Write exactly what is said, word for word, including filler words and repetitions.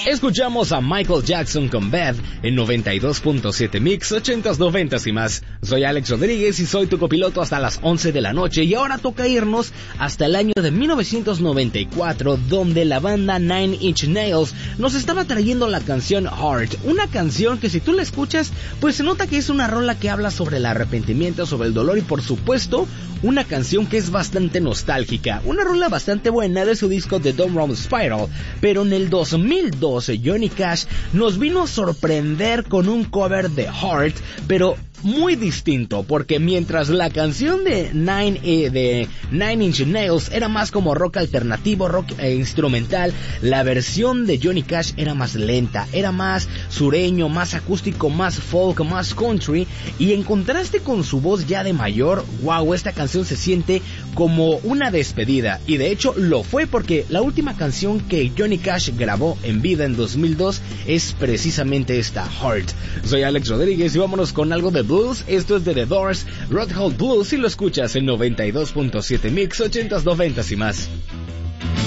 Escuchamos a Michael Jackson con Bad en noventa y dos punto siete Mix, ochentas, noventas y más. Soy Alex Rodríguez y soy tu copiloto hasta las once de la noche, y ahora toca irnos hasta el año de mil novecientos noventa y cuatro, donde la banda Nine Inch Nails nos estaba trayendo la canción Heart, una canción que si tú la escuchas, pues se nota que es una rola que habla sobre el arrepentimiento, sobre el dolor y por supuesto una canción que es bastante nostálgica, una rola bastante buena de su disco The Downward Spiral. Pero en el dos mil doce Johnny Cash nos vino a sorprender con un cover de Heart, pero muy distinto, porque mientras la canción de Nine, eh, de Nine Inch Nails era más como rock alternativo, rock eh, instrumental, la versión de Johnny Cash era más lenta, era más sureño, más acústico, más folk, más country, y en contraste con su voz ya de mayor, wow, esta canción se siente como una despedida, y de hecho lo fue, porque la última canción que Johnny Cash grabó en vida en dos mil dos es precisamente esta, Heart. Soy Alex Rodríguez y vámonos con algo de blues. Esto es de The Doors, Red Hot Blues, y lo escuchas en noventa y dos punto siete Mix, ochentas, noventas y más.